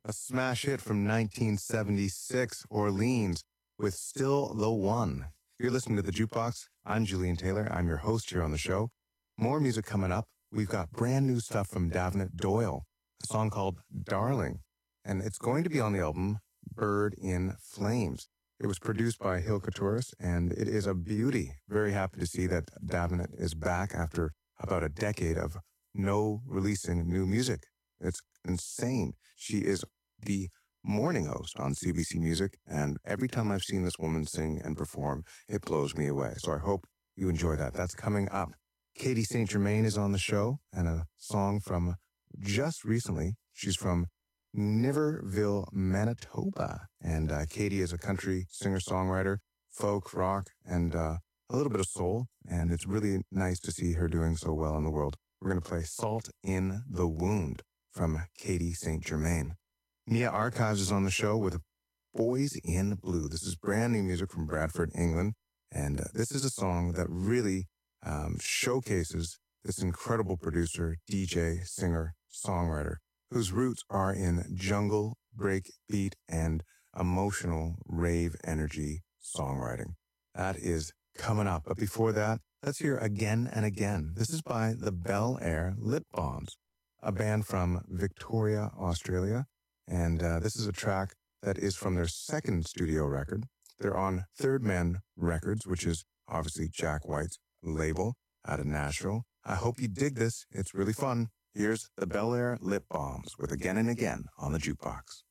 a smash hit from 1976, Orleans, with Still the One. You're listening to The Jukebox. I'm Julian Taylor. I'm your host here on the show. More music coming up. We've got brand new stuff from Davenant Doyle, a song called Darling, and it's going to be on the album Bird in Flames. It was produced by Hill Couturis, and it is a beauty. Very happy to see that Davenant is back after about a decade of no releasing new music. It's insane. She is the morning host on CBC Music, and every time I've seen this woman sing and perform, it blows me away. So I hope you enjoy that. That's coming up. Katie St. Germain is on the show, and a song from just recently. She's from Niverville, Manitoba, and Katie is a country singer-songwriter, folk, rock, and a little bit of soul, and it's really nice to see her doing so well in the world. We're going to play Salt in the Wound from Katie St. Germain. Mia Archives is on the show with Boys in Blue. This is brand new music from Bradford, England, and this is a song that really showcases this incredible producer, DJ, singer, songwriter, whose roots are in jungle, breakbeat, and emotional rave energy songwriting. That is coming up. But before that, let's hear Again and Again. This is by the Bel Air Lip Bombs, a band from Victoria, Australia. And this is a track that is from their second studio record. They're on Third Man Records, which is obviously Jack White's label out of Nashville. I hope you dig this. It's really fun. Here's the Bel Air Lip Bombs with Again and Again on the Jukebox.